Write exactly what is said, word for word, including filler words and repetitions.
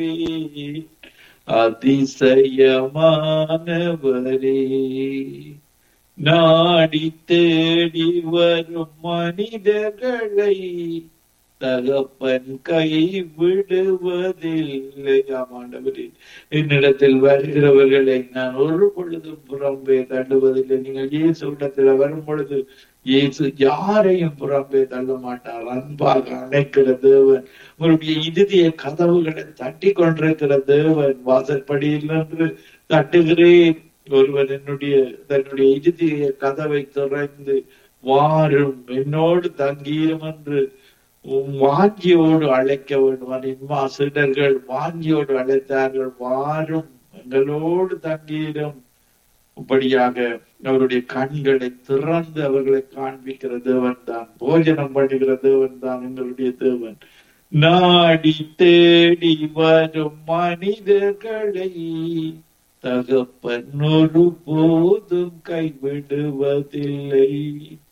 அதிசயமானவரே, நாடி தேடி வரும் மனிதர்களை தகப்பன் கை விடுவதில்லை. ஆமாண்டவரே, என்னிடத்தில் வருகிறவர்களை நான் ஒரு பொழுதும் புறம்பே தள்ளுவதில்லை. நீங்கள் இயேசு இடத்துல வரும் பொழுது இயேசு யாரையும் புறம்பே தள்ள மாட்டார். அன்பாக அணைக்கிற தேவன், உங்களுடைய இறுதிய கதவுகளை தட்டி கொண்டிருக்கிற தேவன். வாசற்படியில் என்று தட்டுகிறேன், ஒருவன் என்னுடைய தன்னுடைய இறுதிய கதவை திறந்து வாரும் என்னோடு தங்கியும் என்று வாஞ்சியோடு அழைக்க வேண்டும். அம்மா சீடர்கள் வாஞ்சியோடு அழைத்தார்கள், வாரும் எங்களோடு தங்கியிடும். இப்படியாக அவருடைய கண்களை திறந்து அவர்களை காண்பிக்கிற தேவன் தான், போஜனம் பண்ணுகிற தேவன் தான் எங்களுடைய தேவன். நாடி தேடி வரும் மனிதர்களை தகப்பன் ஒரு போதும் கைவிடுவதில்லை.